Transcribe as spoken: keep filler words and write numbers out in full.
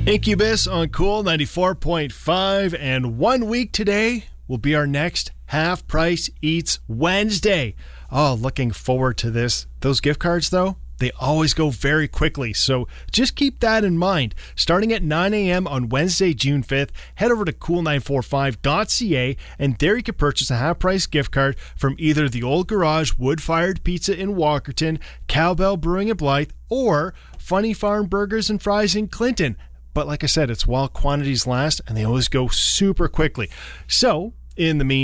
Incubus on Cool ninety-four point five, and one week today will be our next Half Price Eats Wednesday. Oh, looking forward to this. Those gift cards, though, they always go very quickly, so just keep that in mind. Starting at nine a.m. on Wednesday, June fifth, head over to cool nine four five dot c a, and there you can purchase a half-price gift card from either the Old Garage Wood-Fired Pizza in Walkerton, Cowbell Brewing in Blythe, or Funny Farm Burgers and Fries in Clinton. But like I said, it's while quantities last, and they always go super quickly. So, in the meantime,